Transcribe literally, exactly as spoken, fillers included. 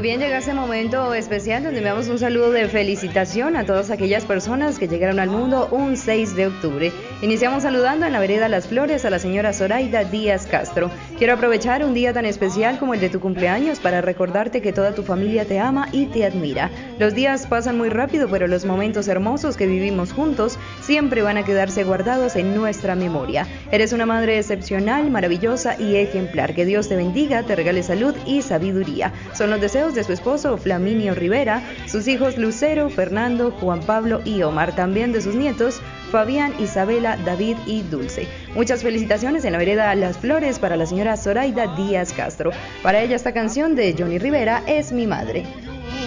bien, llega ese momento especial donde enviamos un saludo de felicitación a todas aquellas personas que llegaron al mundo un seis de octubre. Iniciamos saludando en la vereda Las Flores a la señora Zoraida Díaz Castro. Quiero aprovechar un día tan especial como el de tu cumpleaños para recordarte que toda tu familia te ama y te admira. Los días pasan muy rápido, pero los momentos hermosos que vivimos juntos siempre van a quedarse guardados en nuestra memoria. Eres una madre excepcional, maravillosa y ejemplar. Que Dios te bendiga, te regale salud y sabiduría. Son los deseos de su esposo Flaminio Rivera, sus hijos Lucero, Fernando, Juan Pablo y Omar, también de sus nietos Fabián, Isabela, David y Dulce. Muchas felicitaciones en la vereda Las Flores para la señora Zoraida Díaz Castro. Para ella esta canción de Johnny Rivera, Es mi madre.